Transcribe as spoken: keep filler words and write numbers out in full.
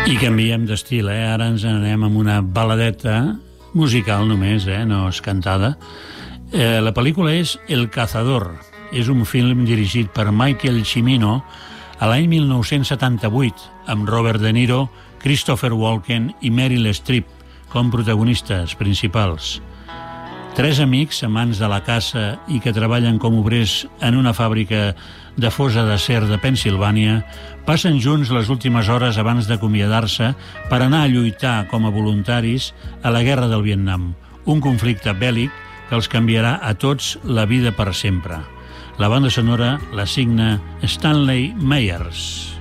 I canviem d'estil, eh? Ara ens anem amb una baladeta musical només, eh? No és cantada. Eh, la pel·lícula és El cazador. És un film dirigit per Michael Cimino a l'any mil nou-cents setanta-vuit, amb Robert De Niro, Christopher Walken i Meryl Streep com protagonistes principals. Tres amics, amants de la caça i que treballen com obrers en una fàbrica de fosa d'acer de Pennsilvània, passen junts les últimes hores abans d'acomiadar-se per anar a lluitar com a voluntaris a la guerra del Vietnam, un conflicte bèl·lic que els canviarà a tots la vida per sempre. La banda sonora la signa Stanley Myers.